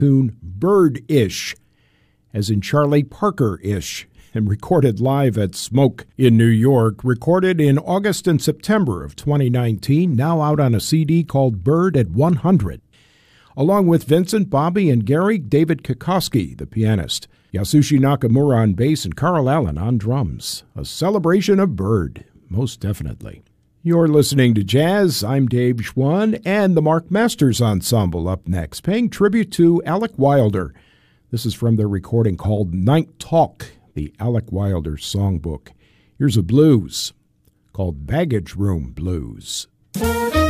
tune Bird-ish, as in Charlie Parker-ish, and recorded live at Smoke in New York, recorded in August and September of 2019, now out on a CD called Bird at 100. Along with Vincent, Bobby, and Gary, David Kokoski, the pianist, Yasushi Nakamura on bass, and Carl Allen on drums. A celebration of Bird, most definitely. You're listening to Jazz. I'm Dave Schwann, and the Mark Masters Ensemble up next, paying tribute to Alec Wilder. This is from their recording called Night Talk, the Alec Wilder songbook. Here's a blues called Baggage Room Blues.